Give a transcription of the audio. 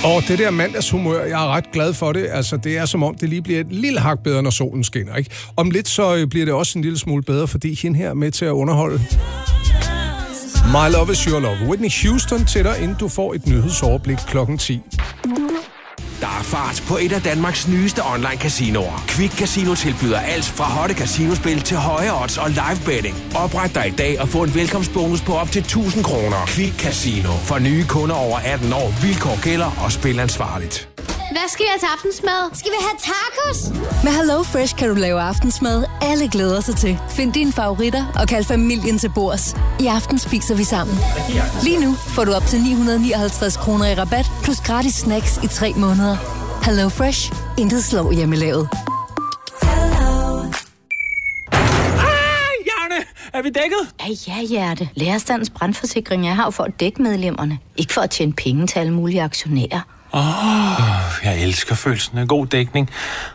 Og det der mandagshumør, jeg er ret glad for det. Altså, det er som om, det lige bliver et lille hak bedre, når solen skinner, ikke? Om lidt, så bliver det også en lille smule bedre, fordi hende her er med til at underholde. My Love Is Your Love. Whitney Houston til dig, inden du får et nyhedsoverblik klokken 10. Der er fart på et af Danmarks nyeste online-casinoer. Quick Casino tilbyder alt fra hotte casinospil til høje odds og live betting. Opret dig i dag og få en velkomstbonus på op til 1.000 kroner. Quick Casino. For nye kunder over 18 år. Vilkår gælder og spil ansvarligt. Hvad skal vi have til aftensmad? Skal vi have tacos? Med Hello Fresh kan du lave aftensmad, alle glæder sig til. Find dine favoritter og kald familien til bords. I aften spiser vi sammen. Lige nu får du op til 959 kroner i rabat, plus gratis snacks i 3 måneder. Hello Fresh. Intet slår hjemmelavet. Er vi dækket? Ja, hjerte. Lærerstandens brandforsikring er her for at dække medlemmerne. Ikke for at tjene penge til alle mulige aktionærer. Jeg elsker følelsen af god dækning.